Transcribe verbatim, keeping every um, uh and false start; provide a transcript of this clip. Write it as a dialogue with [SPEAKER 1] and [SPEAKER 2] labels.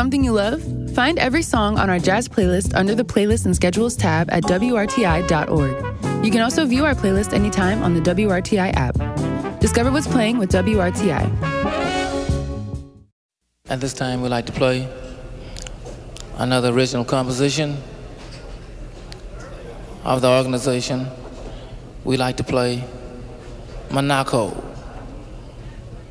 [SPEAKER 1] something you love? Find every song on our jazz playlist under the Playlists and Schedules tab at W R T I dot org. You can also view our playlist anytime on the W R T I app. Discover what's playing with W R T I.
[SPEAKER 2] At this time, we'd like to play another original composition of the organization. We like to play Monaco.